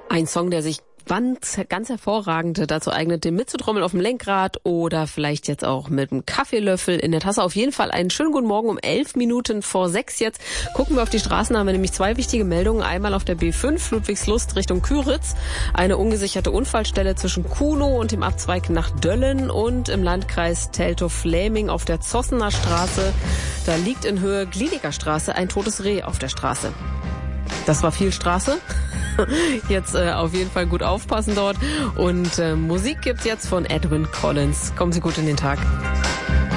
Ein Song, der sich ganz hervorragend dazu eignet, den mitzutrommeln auf dem Lenkrad oder vielleicht jetzt auch mit einem Kaffeelöffel in der Tasse. Auf jeden Fall einen schönen guten Morgen um 11 Minuten vor 6 jetzt. Gucken wir auf die Straßen, haben wir nämlich zwei wichtige Meldungen. Einmal auf der B5 Ludwigslust Richtung Küritz. Eine ungesicherte Unfallstelle zwischen Kunow und dem Abzweig nach Döllen und im Landkreis Teltow-Fläming auf der Zossener Straße. Da liegt in Höhe Gliediger Straße ein totes Reh auf der Straße. Das war viel Straße. Jetzt auf jeden Fall gut aufpassen dort. Und Musik gibt's jetzt von Edwyn Collins. Kommen Sie gut in den Tag.